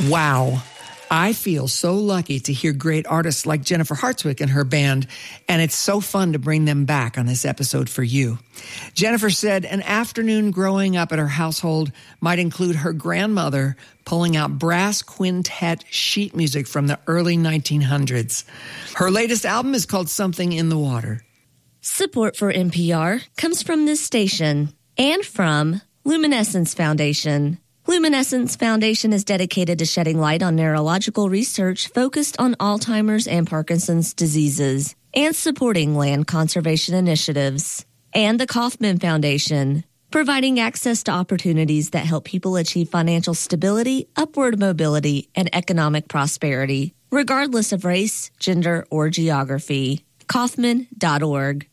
Wow. I feel so lucky to hear great artists like Jennifer Hartswick and her band, and it's so fun to bring them back on this episode for you. Jennifer said an afternoon growing up at her household might include her grandmother pulling out brass quintet sheet music from the early 1900s. Her latest album is called Something in the Water. Support for NPR comes from this station and from Luminescence Foundation. Luminescence Foundation is dedicated to shedding light on neurological research focused on Alzheimer's and Parkinson's diseases and supporting land conservation initiatives. And the Kauffman Foundation, providing access to opportunities that help people achieve financial stability, upward mobility, and economic prosperity, regardless of race, gender, or geography. Kauffman.org.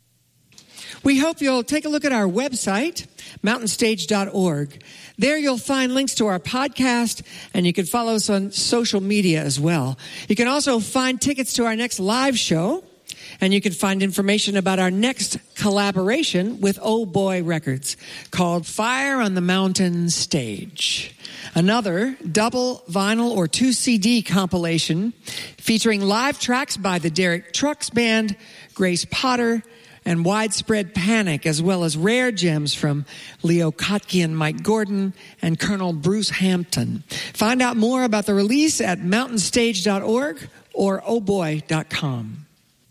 We hope you'll take a look at our website, mountainstage.org. There you'll find links to our podcast, and you can follow us on social media as well. You can also find tickets to our next live show, and you can find information about our next collaboration with Oh Boy Records called Fire on the Mountain Stage. Another double vinyl or 2 CD compilation featuring live tracks by the Derek Trucks Band, Grace Potter, and Widespread Panic, as well as rare gems from Leo Kottke and Mike Gordon and Colonel Bruce Hampton. Find out more about the release at mountainstage.org or ohboy.com.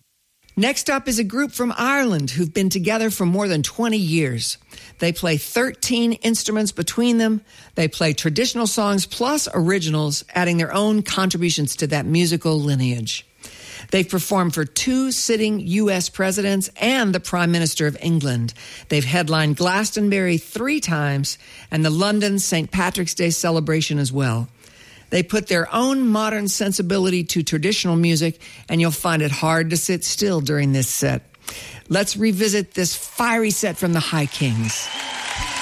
Next up is a group from Ireland who've been together for more than 20 years. They play 13 instruments between them. They play traditional songs plus originals, adding their own contributions to that musical lineage. They've performed for 2 sitting U.S. presidents and the Prime Minister of England. They've headlined Glastonbury 3 times and the London St. Patrick's Day celebration as well. They put their own modern sensibility to traditional music, and you'll find it hard to sit still during this set. Let's revisit this fiery set from the High Kings.